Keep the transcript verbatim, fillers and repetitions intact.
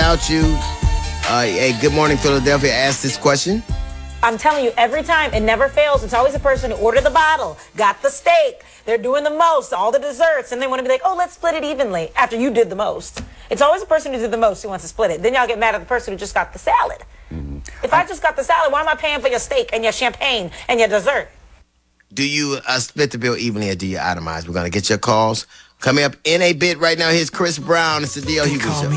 without you. Uh, hey, Good Morning Philadelphia asked this question. I'm telling you, every time, it never fails. It's always the person who ordered the bottle, got the steak, they're doing the most, all the desserts, and they want to be like, oh, let's split it evenly after you did the most. It's always the person who did the most who wants to split it. Then y'all get mad at the person who just got the salad. Mm-hmm. If I, I just got the salad, why am I paying for your steak and your champagne and your dessert? Do you uh, split the bill evenly or do you itemize? We're going to get your calls. Coming up in a bit right now, here's Chris Brown. It's the D L Hughley Show.